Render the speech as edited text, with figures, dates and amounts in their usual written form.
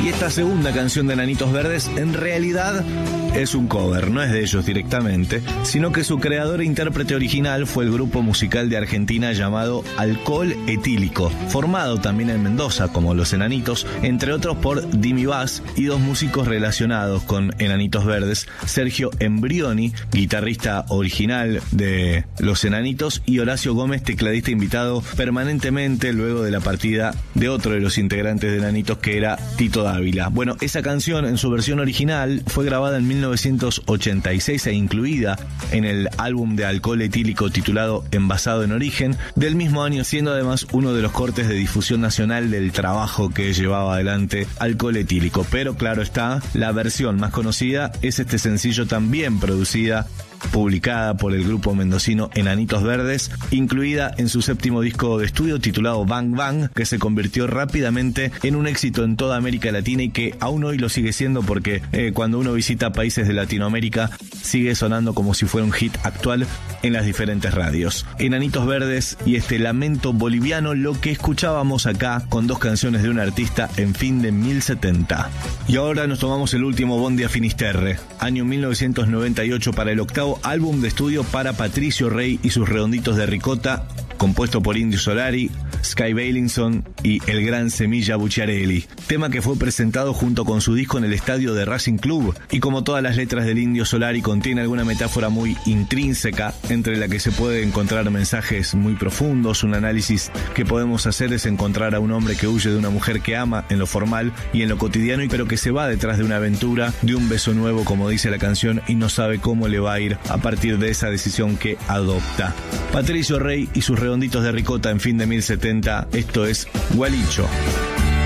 Y esta segunda canción de Enanitos Verdes en realidad es un cover, no es de ellos directamente, sino que su creador e intérprete original fue el grupo musical de Argentina llamado Alcohol Etílico, formado también en Mendoza como Los Enanitos, entre otros por Dimi Bass y dos músicos relacionados con Enanitos Verdes, Sergio Embrioni, guitarrista original de Los Enanitos, y Horacio Gómez, tecladista invitado permanentemente luego de la partida de otro de los integrantes de Enanitos, que era Tito Dávila. Bueno, esa canción en su versión original fue grabada en 1986 e incluida en el álbum de Alcohol Etílico titulado Envasado en Origen, del mismo año, siendo además uno de los cortes de difusión nacional del trabajo que llevaba adelante Alcohol Etílico. Pero claro está, la versión más conocida es este sencillo, también publicada por el grupo mendocino Enanitos Verdes, incluida en su séptimo disco de estudio titulado Bang Bang, que se convirtió rápidamente en un éxito en toda América Latina y que aún hoy lo sigue siendo, porque cuando uno visita países de Latinoamérica sigue sonando como si fuera un hit actual en las diferentes radios. Enanitos Verdes y este lamento boliviano, lo que escuchábamos acá con dos canciones de un artista en fin de 1070. Y ahora nos tomamos el último bondi a Finisterre, año 1998, para el octavo álbum de estudio para Patricio Rey y sus Redonditos de Ricota, compuesto por Indio Solari, Sky Bailinson y el gran Semilla Bucciarelli. Tema que fue presentado junto con su disco en el estadio de Racing Club, y como todas las letras del Indio Solari contiene alguna metáfora muy intrínseca, entre la que se puede encontrar mensajes muy profundos. Un análisis que podemos hacer es encontrar a un hombre que huye de una mujer que ama en lo formal y en lo cotidiano, pero que se va detrás de una aventura, de un beso nuevo, como dice la canción, y no sabe cómo le va a ir a partir de esa decisión que adopta. Patricio Rey y sus Redonditos de Ricota en fin de 1070, esto es Gualicho.